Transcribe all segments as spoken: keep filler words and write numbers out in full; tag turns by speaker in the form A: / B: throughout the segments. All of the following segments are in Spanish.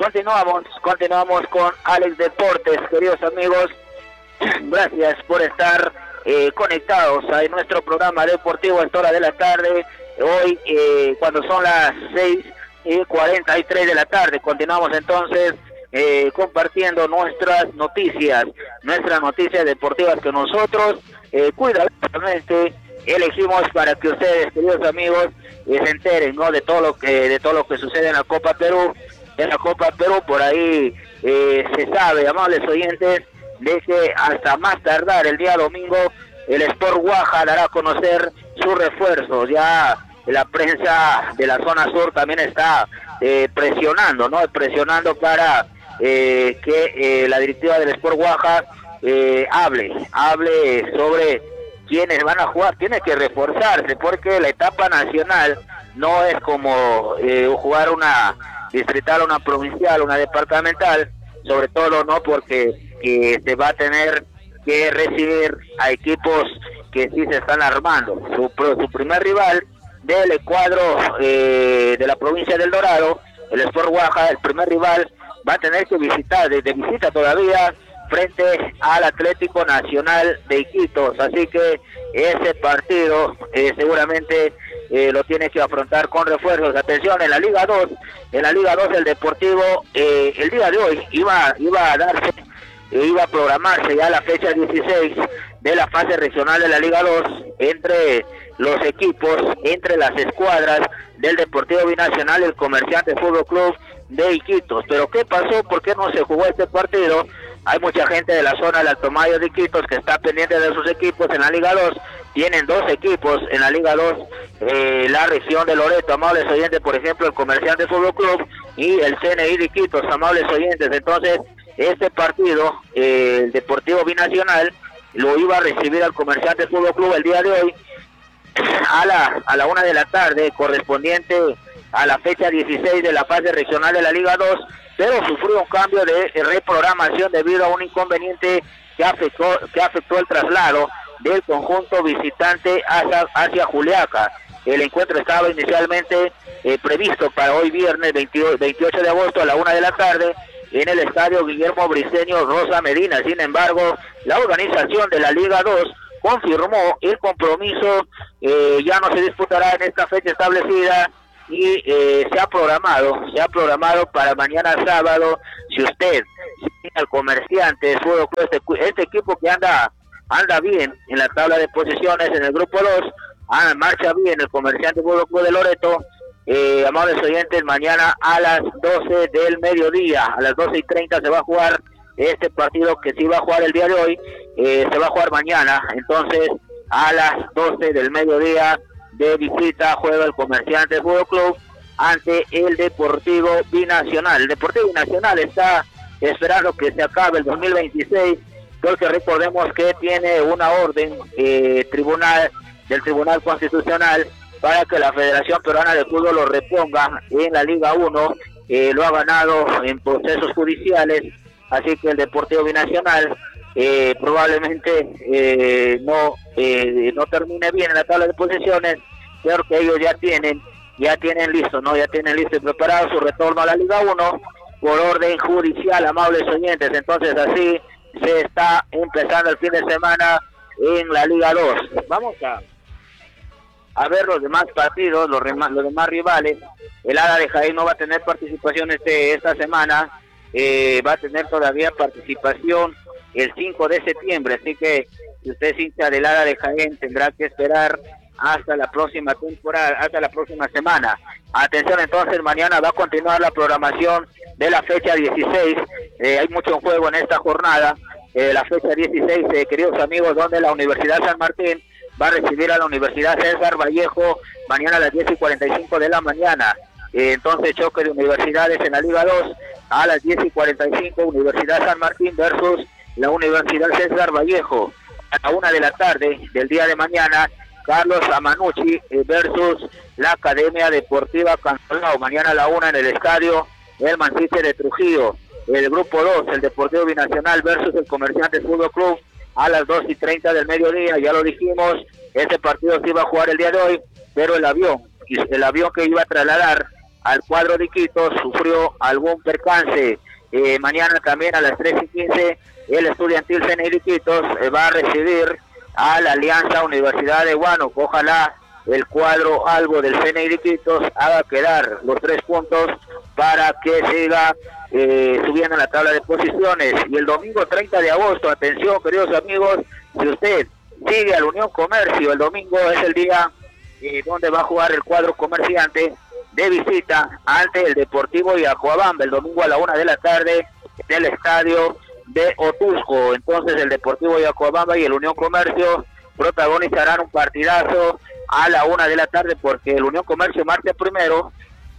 A: continuamos, continuamos con Alex Deportes, queridos amigos. Gracias por estar eh, conectados a nuestro programa deportivo a esta hora de la tarde. Hoy, eh, cuando son las seis y cuarenta y tres de la tarde, continuamos entonces eh, compartiendo nuestras noticias, nuestras noticias deportivas que nosotros eh, cuidadosamente elegimos para que ustedes, queridos amigos, eh, se enteren, ¿no?, de todo lo que de todo lo que sucede en la Copa Perú. En la Copa Perú, por ahí eh, se sabe, amables oyentes, de que hasta más tardar el día domingo el Sport Guaja dará a conocer sus refuerzos. Ya la prensa de la zona sur también está eh, presionando, ¿no? Presionando para eh, que eh, la directiva del Sport Guaja eh, hable, hable sobre quiénes van a jugar. Tiene que reforzarse porque la etapa nacional no es como eh, jugar una distrital, una provincial, una departamental, sobre todo no porque que se va a tener que recibir a equipos que sí se están armando. Su, su primer rival del cuadro eh, de la provincia del Dorado, el Sport Guaja, el primer rival va a tener que visitar, de, de visita todavía, frente al Atlético Nacional de Iquitos, así que ese partido eh, seguramente eh, lo tiene que afrontar con refuerzos. Atención, en la Liga dos, en la Liga dos el Deportivo eh, el día de hoy iba, iba a darse, eh, iba a programarse ya la fecha dieciséis de la fase regional de la Liga dos entre los equipos, entre las escuadras del Deportivo Binacional y el Comerciante Fútbol Club de Iquitos. Pero ¿qué pasó? ¿Por qué no se jugó este partido? Hay mucha gente de la zona del Alto Mayo de Iquitos que está pendiente de sus equipos en la Liga dos. Tienen dos equipos en la Liga dos, eh, la región de Loreto, amables oyentes, por ejemplo, el Comerciante Fútbol Club y el C N I de Iquitos, amables oyentes. Entonces, este partido, eh, el Deportivo Binacional, lo iba a recibir al Comerciante Fútbol Club el día de hoy a la, a la una de la tarde, correspondiente a la fecha dieciséis de la fase regional de la Liga dos, pero sufrió un cambio de reprogramación debido a un inconveniente que afectó, que afectó el traslado del conjunto visitante hacia, hacia Juliaca. El encuentro estaba inicialmente eh, previsto para hoy viernes veintiocho de agosto a la una de la tarde en el estadio Guillermo Briceño Rosa Medina. Sin embargo, la organización de la Liga dos confirmó el compromiso, eh, ya no se disputará en esta fecha establecida y eh, se ha programado, se ha programado para mañana sábado. Si usted, si el Comerciante, este, este equipo que anda anda bien en la tabla de posiciones en el grupo dos, ah, marcha bien el Comerciante Fútbol Club de Loreto, eh, amables oyentes, mañana a las doce del mediodía, a las doce y treinta se va a jugar este partido que sí va a jugar el día de hoy, eh, se va a jugar mañana. Entonces a las doce del mediodía de visita juega el Comerciante Fútbol Club ante el Deportivo Binacional. El Deportivo Binacional está esperando que se acabe el dos mil veintiséis, porque recordemos que tiene una orden eh, tribunal del Tribunal Constitucional para que la Federación Peruana de Fútbol lo reponga en la Liga uno. Eh, lo ha ganado en procesos judiciales, así que el Deportivo Binacional eh, probablemente eh, no eh, no termine bien en la tabla de posiciones, pero que ellos ya tienen ya tienen listo, no ya tienen listo y preparado su retorno a la Liga uno por orden judicial, amables oyentes. Entonces así se está empezando el fin de semana en la Liga dos. Vamos a a ver los demás partidos, los, rema, los demás rivales. El Hada de Jaén no va a tener participación este esta semana, eh, va a tener todavía participación el cinco de septiembre, así que si usted es hincha del Hada de Jaén tendrá que esperar hasta la próxima temporada, hasta la próxima semana. Atención, entonces mañana va a continuar la programación de la fecha dieciséis, eh, hay mucho juego en esta jornada, eh, la fecha dieciséis, eh, queridos amigos, donde la Universidad San Martín va a recibir a la Universidad César Vallejo mañana a las diez y cuarenta y cinco de la mañana. Eh, entonces choque de universidades en la Liga dos a las diez y cuarenta y cinco, Universidad San Martín versus la Universidad César Vallejo. A la una de la tarde del día de mañana, Carlos Amanucci eh, versus la Academia Deportiva Cantolao. Mañana a la una en el estadio El Manciche de Trujillo. El grupo dos, el Deportivo Binacional versus el Comerciante Fútbol Club a las dos y treinta del mediodía. Ya lo dijimos, este partido se iba a jugar el día de hoy, pero el avión, el avión que iba a trasladar al cuadro de Iquitos, sufrió algún percance. Eh, mañana también a las tres y quince el Estudiantil C N I de Iquitos eh, va a recibir a la Alianza Universidad de Huánuco. Ojalá el cuadro algo del C N I de Iquitos haga quedar los tres puntos para que siga eh, subiendo en la tabla de posiciones. Y el domingo treinta de agosto, atención queridos amigos, si usted sigue a la Unión Comercio, el domingo es el día eh, donde va a jugar el cuadro comerciante de visita ante el Deportivo Yacuabamba, el domingo a la una de la tarde en el estadio de Otusco. Entonces el Deportivo Yacuabamba y el Unión Comercio protagonizarán un partidazo a la una de la tarde, porque el Unión Comercio marcha primero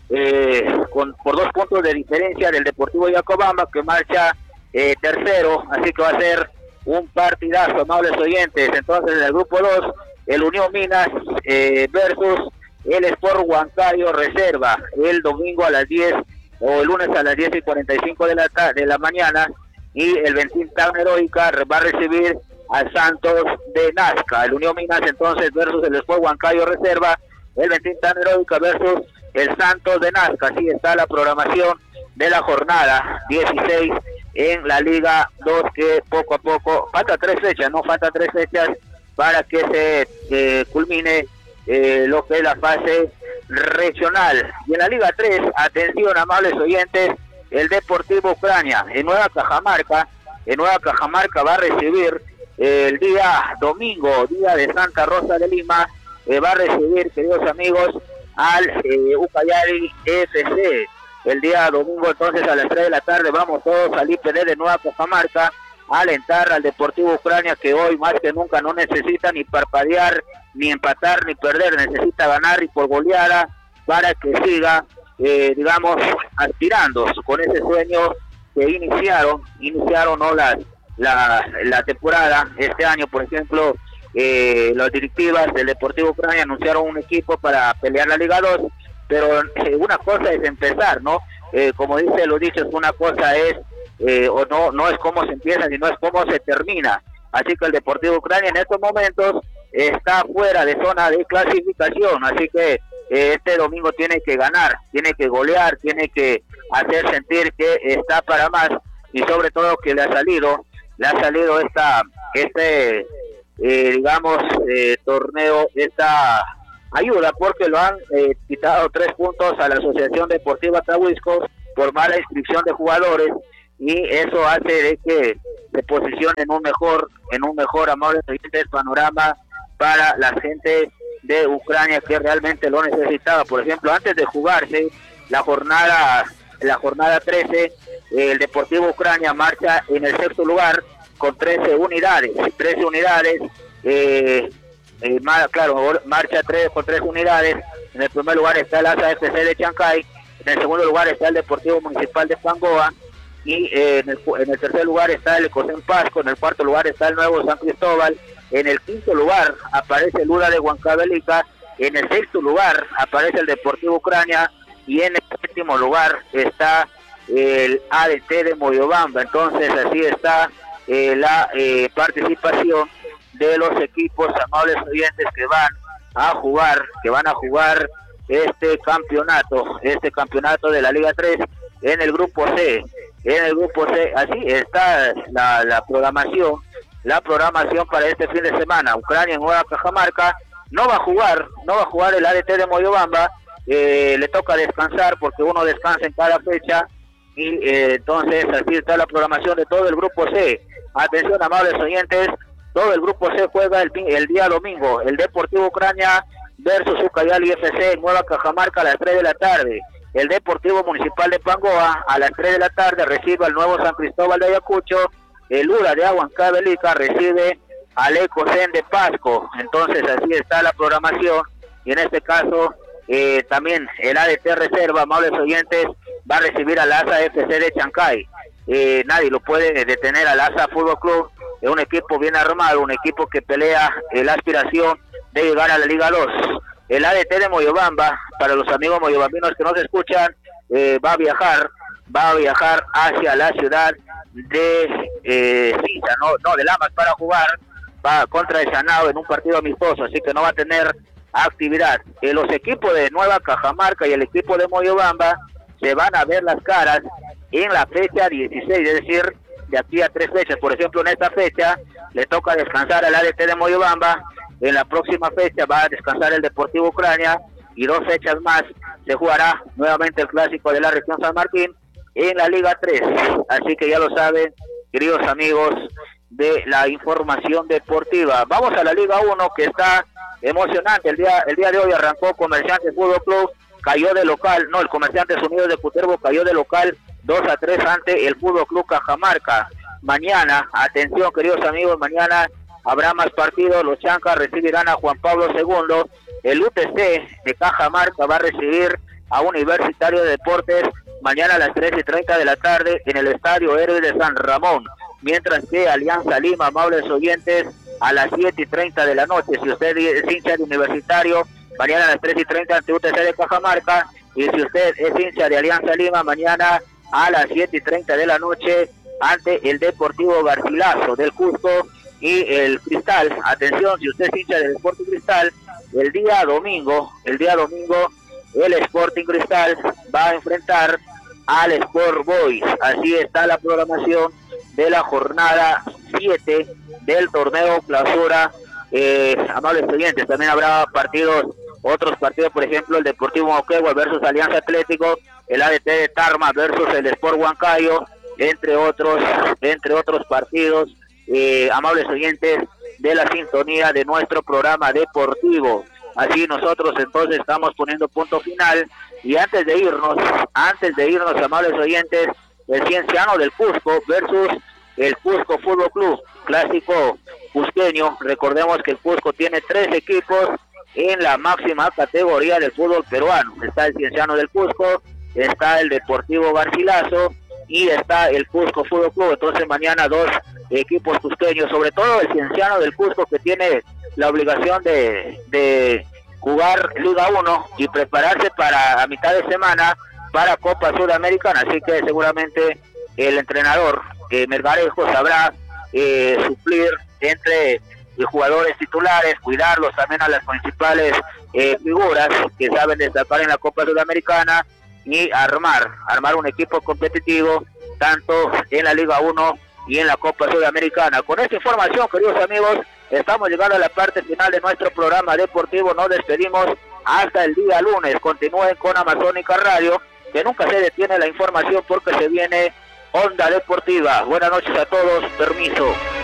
A: eh, con, por dos puntos de diferencia del Deportivo Yacuabamba, que marcha eh, tercero, así que va a ser un partidazo, amables oyentes. Entonces en el grupo dos, el Unión Minas eh, versus el Sport Huancayo Reserva, el domingo a las diez o el lunes a las diez y cuarenta y cinco de la, de la mañana, y el Bentín Tan Heroica va a recibir al Santos de Nazca. El Unión Minas entonces versus el Sport Huancayo Reserva, el Bentín Tan Heroica versus el Santos de Nazca. Así está la programación de la jornada dieciséis en la Liga dos, que poco a poco, falta tres fechas, no falta tres fechas para que se eh, culmine Eh, lo que es la fase regional. Y en la Liga tres, atención amables oyentes, el Deportivo Ucrania en Nueva Cajamarca, en Nueva Cajamarca va a recibir eh, el día domingo, día de Santa Rosa de Lima, eh, va a recibir, queridos amigos, al eh, Ucayali F C. El día domingo entonces a las tres de la tarde vamos todos al I P D de Nueva Cajamarca a alentar al Deportivo Ucrania, que hoy más que nunca no necesita ni parpadear, ni empatar, ni perder, necesita ganar y por goleada para que siga, eh, digamos, aspirando con ese sueño que iniciaron, iniciaron ¿no? la, la, la temporada. Este año, por ejemplo, eh, las directivas del Deportivo Ucrania anunciaron un equipo para pelear la Liga dos, pero eh, una cosa es empezar, ¿no? Eh, como dice los dichos, una cosa es Eh, o no no es cómo se empieza, sino es cómo se termina. Así que el Deportivo Ucrania en estos momentos está fuera de zona de clasificación, así que eh, este domingo tiene que ganar, tiene que golear, tiene que hacer sentir que está para más, y sobre todo que le ha salido le ha salido esta este eh, digamos eh, torneo, esta ayuda, porque lo han eh, quitado tres puntos a la Asociación Deportiva Tahuisco por mala inscripción de jugadores, y eso hace de que se posicione en un mejor, en un mejor, amable panorama para la gente de Ucrania, que realmente lo necesitaba. Por ejemplo, antes de jugarse la jornada, la jornada trece, el Deportivo Ucrania marcha en el sexto lugar con trece unidades, trece unidades, eh, eh, más, claro, marcha tres con tres unidades. En el primer lugar está el A S A F C de Chancay, en el segundo lugar está el Deportivo Municipal de Pangoa, y eh, en, el, en el tercer lugar está el Ecosén Pasco, en el cuarto lugar está el Nuevo San Cristóbal, en el quinto lugar aparece el Ura de Huancavelica, en el sexto lugar aparece el Deportivo Ucrania, y en el séptimo lugar está el A D T de Moyobamba. Entonces así está eh, la eh, participación de los equipos, amables oyentes, que van a jugar, que van a jugar este campeonato, este campeonato de la Liga tres en el grupo C. En el grupo C, así está la, la programación, la programación para este fin de semana. Ucrania en Nueva Cajamarca no va a jugar, no va a jugar el A D T de Moyobamba, eh, le toca descansar porque uno descansa en cada fecha, y eh, entonces así está la programación de todo el grupo C. Atención amables oyentes, todo el grupo C juega el, el día domingo, el Deportivo Ucrania versus Ucayali F C en Nueva Cajamarca a las tres de la tarde. El Deportivo Municipal de Pangoa a las tres de la tarde recibe al Nuevo San Cristóbal de Ayacucho. El Ura de Huancavelica recibe al Ecosén de Pasco. Entonces así está la programación, y en este caso eh, también el A D T Reserva, amables oyentes, va a recibir al A S A F C de Chancay. Eh, nadie lo puede detener al A S A Fútbol Club, es un equipo bien armado, un equipo que pelea eh, la aspiración de llegar a la Liga dos. El A D T de Moyobamba, para los amigos moyobambinos que nos escuchan, eh, va a viajar, va a viajar hacia la ciudad de eh, Sisa, no, no, de Lamas, para jugar va contra el Sanao en un partido amistoso, así que no va a tener actividad. Eh, los equipos de Nueva Cajamarca y el equipo de Moyobamba se van a ver las caras en la fecha dieciséis, es decir, de aquí a tres fechas. Por ejemplo, en esta fecha le toca descansar al A D T de Moyobamba, en la próxima fecha va a descansar el Deportivo Ucrania, y dos fechas más se jugará nuevamente el clásico de la región San Martín en la Liga tres. Así que ya lo saben, queridos amigos de la información deportiva. Vamos a la Liga uno, que está emocionante. El día, el día de hoy arrancó Comerciantes Fútbol Club, cayó de local, no, el Comerciantes Unidos de Puterbo cayó de local dos a tres ante el Fútbol Club Cajamarca. Mañana, atención queridos amigos, mañana habrá más partidos. Los Chancas recibirán a Juan Pablo segundo, el U T C de Cajamarca va a recibir a Universitario de Deportes mañana a las tres y treinta de la tarde en el Estadio Héroes de San Ramón, mientras que Alianza Lima, amables oyentes, a las siete y treinta de la noche. Si usted es hincha de Universitario, mañana a las tres y treinta ante U T C de Cajamarca, y si usted es hincha de Alianza Lima, mañana a las siete y treinta de la noche ante el Deportivo Garcilaso del Cusco y el Cristal. Atención, si usted es hincha del Sporting Cristal, el día domingo, el día domingo, el Sporting Cristal va a enfrentar al Sport Boys. Así está la programación de la jornada siete del torneo Clausura. Eh, amables oyentes, también habrá partidos, otros partidos, por ejemplo, el Deportivo Moquegua versus Alianza Atlético, el A D T de Tarma versus el Sport Huancayo, entre otros, entre otros partidos, eh, amables oyentes de la sintonía de nuestro programa deportivo. Así nosotros entonces estamos poniendo punto final, y antes de irnos, antes de irnos, amables oyentes, el Cienciano del Cusco versus el Cusco Fútbol Club, clásico cusqueño. Recordemos que el Cusco tiene tres equipos en la máxima categoría del fútbol peruano. Está el Cienciano del Cusco, está el Deportivo Garcilaso y está el Cusco Fútbol Club. Entonces mañana dos equipos cusqueños, sobre todo el Cienciano del Cusco, que tiene la obligación de, de jugar Liga uno y prepararse para a mitad de semana para Copa Sudamericana. Así que seguramente el entrenador eh, Melgarejo sabrá eh, suplir entre eh, jugadores titulares, cuidarlos también a las principales eh, figuras que saben destacar en la Copa Sudamericana, y armar, armar un equipo competitivo tanto en la Liga uno y en la Copa Sudamericana. Con esta información, queridos amigos, estamos llegando a la parte final de nuestro programa deportivo. Nos despedimos hasta el día lunes. Continúen con Amazónica Radio, que nunca se detiene la información porque se viene Onda Deportiva. Buenas noches a todos, permiso.